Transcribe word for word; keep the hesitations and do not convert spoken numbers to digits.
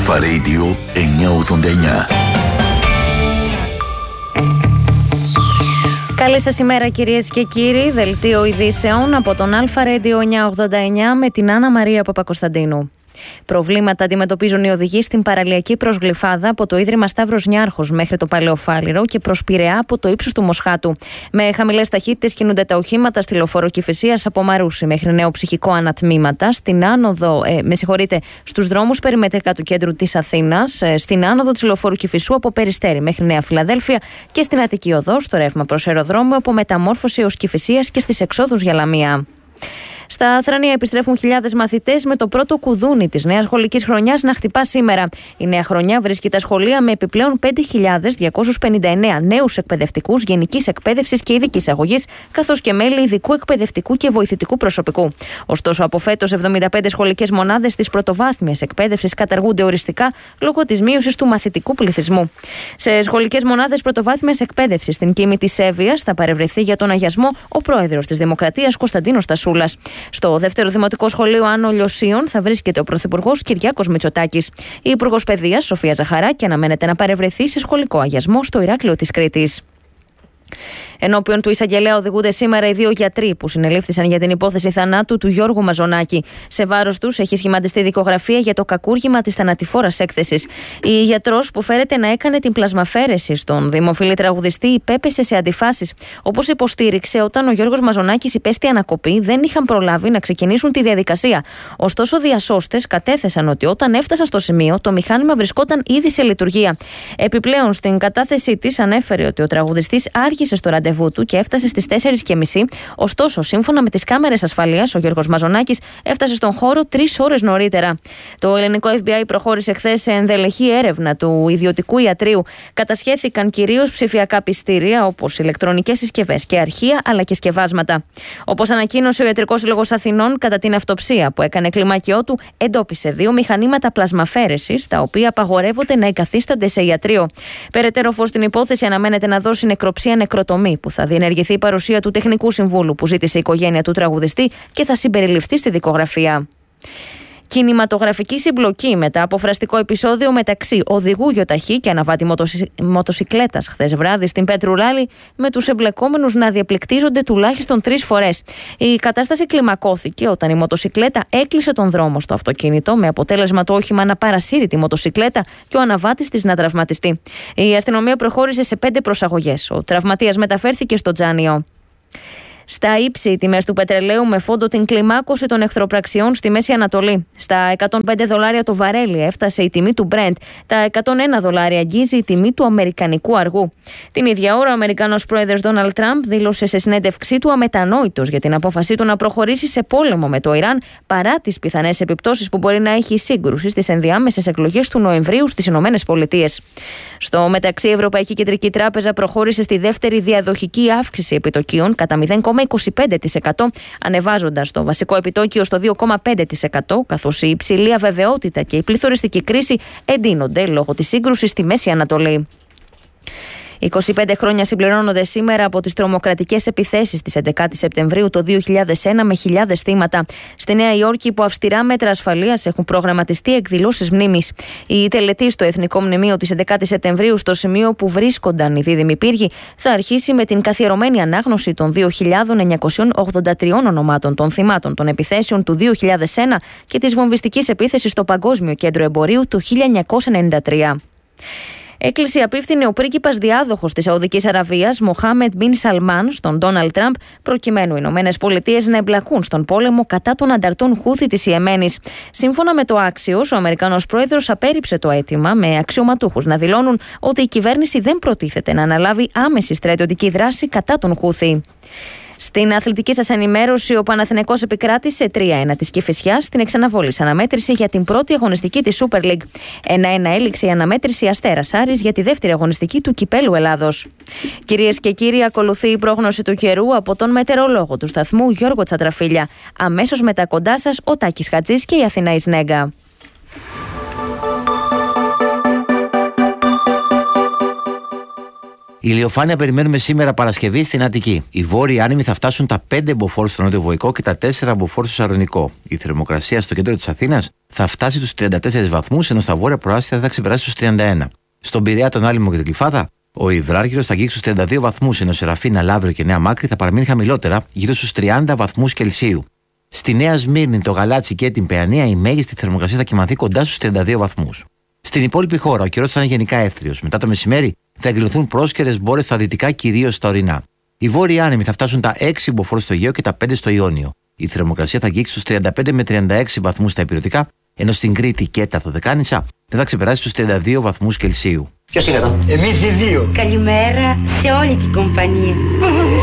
Αλφα Radio εννιακόσια ογδόντα εννιά. Καλή σας ημέρα κυρίες και κύριοι, δελτίο ειδήσεων από τον Αλφα Radio εννιακόσια ογδόντα εννιά με την Άννα Μαρία Παπακοσταντίνου. Προβλήματα αντιμετωπίζουν οι οδηγοί στην παραλιακή προς Γλυφάδα από το Ίδρυμα Σταύρος Νιάρχος μέχρι το Παλαιοφάλιρο και προς Πειραιά από το ύψος του Μοσχάτου. Με χαμηλές ταχύτητες κινούνται τα οχήματα στη λεωφόρο Κηφισίας από Μαρούσι μέχρι Νέο Ψυχικό ανατμήματα, στην άνοδο, ε, με συγχωρείτε, στους δρόμους περιμετρικά του κέντρου της Αθήνας, ε, στην άνοδο της λεωφόρου Κηφισού από Περιστέρι μέχρι Νέα Φιλαδέλφια και στην Αττική Οδό, στο ρεύμα προς αεροδρόμιο από Μεταμόρφωση έως Κηφισίας και στις εξόδους για Λαμία. Στα Θρανία επιστρέφουν χιλιάδες μαθητές με το πρώτο κουδούνι της νέας σχολικής χρονιάς να χτυπά σήμερα. Η νέα χρονιά βρίσκει τα σχολεία με επιπλέον πέντε χιλιάδες διακόσιους πενήντα εννέα νέους εκπαιδευτικούς γενικής εκπαίδευσης και ειδικής αγωγής, καθώς και μέλη ειδικού εκπαιδευτικού και βοηθητικού προσωπικού. Ωστόσο, από φέτος εβδομήντα πέντε σχολικές μονάδες της πρωτοβάθμιας εκπαίδευσης καταργούνται οριστικά λόγω της μείωσης του μαθητικού πληθυσμού. Σε σχολικές μονάδες πρωτοβάθμιας εκπαίδευσης στην Κήμη της Εύβοιας θα παρευρεθεί για τον αγιασμό ο πρόεδρος της Δημοκρατίας Κωνσταντίνος Τασούλας. Στο δεύτερο Δημοτικό Σχολείο Άνω Λιωσίων θα βρίσκεται ο Πρωθυπουργός Κυριάκος Μητσοτάκης. Η Υπουργός Παιδείας Σοφία Ζαχαράκη αναμένεται να παρευρεθεί σε σχολικό αγιασμό στο Ηράκλειο της Κρήτης. Ενώπιον του εισαγγελέα οδηγούνται σήμερα οι δύο γιατροί που συνελήφθησαν για την υπόθεση θανάτου του Γιώργου Μαζονάκη. Σε βάρος τους έχει σχηματιστεί δικογραφία για το κακούργημα της θανατηφόρας έκθεσης. Η γιατρός που φέρεται να έκανε την πλασμαφέρεση στον δημοφιλή τραγουδιστή υπέπεσε σε αντιφάσεις. Όπως υποστήριξε, όταν ο Γιώργος Μαζονάκης υπέστη ανακοπή, δεν είχαν προλάβει να ξεκινήσουν τη διαδικασία. Ωστόσο, διασώστες κατέθεσαν ότι όταν έφτασαν στο σημείο, το μηχάνημα βρισκόταν ήδη σε λειτουργία. Επιπλέον, στην κατάθεσή της ανέφερε ότι ο τραγουδιστής άργησε στο ραντεβού του και έφτασε στις τέσσερις και μισή. Ωστόσο, σύμφωνα με τις κάμερες ασφαλείας, ο Γιώργος Μαζονάκης έφτασε στον χώρο τρεις ώρες νωρίτερα. Το ελληνικό εφ μπι άι προχώρησε χθες σε ενδελεχή έρευνα του ιδιωτικού ιατρείου. Κατασχέθηκαν κυρίως ψηφιακά πιστήρια, όπως ηλεκτρονικές συσκευές και αρχεία, αλλά και σκευάσματα. Όπως ανακοίνωσε ο Ιατρικός Σύλλογος Αθηνών, κατά την αυτοψία που έκανε κλιμάκιό του, εντόπισε δύο μηχανήματα πλασμαφέρεσης, τα οποία απαγορεύονται να εγκαθίστανται σε ιατρείο. Περαιτέρω φως στην υπόθεση αναμένεται να δώσει νεκροψία νεκροτομή, που θα διενεργηθεί η παρουσία του τεχνικού συμβούλου που ζήτησε η οικογένεια του τραγουδιστή και θα συμπεριληφθεί στη δικογραφία. Κινηματογραφική συμπλοκή μετά από φραστικό επεισόδιο μεταξύ οδηγού γιοταχή και αναβάτη μοτοσυκλέτας χθες βράδυ στην Πέτρου Ράλι, με τους εμπλεκόμενους να διαπληκτίζονται τουλάχιστον τρεις φορές. Η κατάσταση κλιμακώθηκε όταν η μοτοσυκλέτα έκλεισε τον δρόμο στο αυτοκίνητο, με αποτέλεσμα το όχημα να παρασύρει τη μοτοσυκλέτα και ο αναβάτης της να τραυματιστεί. Η αστυνομία προχώρησε σε πέντε προσαγωγές. Ο τραυματίας μεταφέρθηκε στο Τζάνιο. Στα ύψη, οι τιμές του πετρελαίου με φόντο την κλιμάκωση των εχθροπραξιών στη Μέση Ανατολή. Στα εκατόν πέντε δολάρια το βαρέλι έφτασε η τιμή του Brent. Τα εκατόν ένα δολάρια αγγίζει η τιμή του αμερικανικού αργού. Την ίδια ώρα, ο Αμερικανός πρόεδρος Ντόναλντ Τραμπ δήλωσε σε συνέντευξή του αμετανόητος για την απόφασή του να προχωρήσει σε πόλεμο με το Ιράν, παρά τις πιθανές επιπτώσεις που μπορεί να έχει η σύγκρουση στις ενδιάμεσες εκλογές του Νοεμβρίου στις Ηνωμένες Πολιτείες. Στο μεταξύ, η Ευρωπαϊκή Κεντρική Τράπεζα προχώρησε στη δεύτερη διαδοχική αύξηση επιτοκίων κατά μηδέν κόμμα είκοσι πέντε τοις εκατό, ανεβάζοντας το βασικό επιτόκιο στο δύο κόμμα πέντε τοις εκατό, καθώς η υψηλή αβεβαιότητα και η πληθωριστική κρίση εντείνονται λόγω της σύγκρουσης στη Μέση Ανατολή. είκοσι πέντε χρόνια συμπληρώνονται σήμερα από τις τρομοκρατικές επιθέσεις της έντεκα Σεπτεμβρίου το δύο χιλιάδες ένα με χιλιάδες θύματα. Στη Νέα Υόρκη, υπό αυστηρά μέτρα ασφαλείας, έχουν προγραμματιστεί εκδηλώσεις μνήμης. Η τελετή στο Εθνικό Μνημείο της έντεκα Σεπτεμβρίου, στο σημείο που βρίσκονταν οι δίδυμοι πύργοι, θα αρχίσει με την καθιερωμένη ανάγνωση των δύο χιλιάδες εννιακόσια ογδόντα τρία ονομάτων των θυμάτων των επιθέσεων του δύο χιλιάδες ένα και της βομβιστικής επίθεσης στο Παγκόσμιο Κέντρο Εμπορίου του χίλια εννιακόσια ενενήντα τρία. Έκκληση απίφθινε ο πρίγκιπας διάδοχος της Σαουδικής Αραβίας, Μοχάμεντ Μπιν Σαλμάν, στον Ντόναλντ Τραμπ, προκειμένου οι Ηνωμένες Πολιτείες να εμπλακούν στον πόλεμο κατά των ανταρτών Χούθη της Ιεμένης. Σύμφωνα με το Axios, ο Αμερικανός πρόεδρος απέρριψε το αίτημα, με αξιωματούχους να δηλώνουν ότι η κυβέρνηση δεν προτίθεται να αναλάβει άμεση στρατιωτική δράση κατά των Χούθη. Στην αθλητική σας ενημέρωση, ο Παναθηναϊκός επικράτησε τρία ένα της Κηφισιάς στην εξαναβόλης αναμέτρηση για την πρώτη αγωνιστική της Super League. ένα ένα έληξε η αναμέτρηση Αστέρας Άρης για τη δεύτερη αγωνιστική του Κυπέλλου Ελλάδος. Κυρίες και κύριοι, ακολουθεί η πρόγνωση του καιρού από τον μετεωρολόγο του σταθμού Γιώργο Τσατραφίλια. Αμέσως μετά κοντά σας ο Τάκης Χατζής και η Αθηνά Ισνέγκα. Η ηλιοφάνεια περιμένουμε σήμερα Παρασκευή στην Αττική. Οι βόρειοι άνεμοι θα φτάσουν τα πέντε μποφόρ στο νότιο Βοϊκό και τα τέσσερα μποφόρ στο Σαρδονικό. Η θερμοκρασία στο κέντρο της Αθήνας θα φτάσει τους τριάντα τέσσερις βαθμούς, ενώ στα βόρεια προάστια θα ξεπεράσει τους τριάντα ένα. Στον Πειραιά, τον Άλυμο και την Κυφάδα, ο Υδράργυρος θα αγγίξει στους τριάντα δύο βαθμούς, ενώ Σεραφίνα, Λαύριο και Νέα Μάκρη θα παραμείνει χαμηλότερα, γύρω στους τριάντα βαθμούς Κελσίου. Στη Νέα Σμύρνη, το Γαλάτσι και την Παιανία, η μέγιστη θερμοκρασία θα κυμανθεί κοντά στους τριάντα δύο βαθμούς. Στην υπόλοιπη χώρα, ο καιρός θα είναι γενικά έθριος. Μετά το μεσημέρι θα εκδηλωθούν πρόσκαιρες μπόρες στα δυτικά, κυρίως στα ορεινά. Οι βόρειοι άνεμοι θα φτάσουν τα έξι μποφόρ στο Αιγαίο και τα πέντε στο Ιόνιο. Η θερμοκρασία θα αγγίξει στους τριάντα πέντε με τριάντα έξι βαθμούς στα ηπειρωτικά, ενώ στην Κρήτη και τα Δωδεκάνησα δεν θα ξεπεράσει στους τριάντα δύο βαθμούς Κελσίου. Ποιος είναι εδώ? Εμείς οι δύο. Καλημέρα σε όλη την κομπανία.